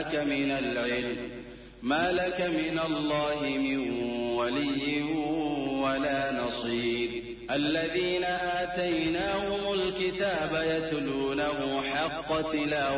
ما لك من الله من ولي ولا نصير. الذين آتيناهم الكتاب يتلونه حق تلاوته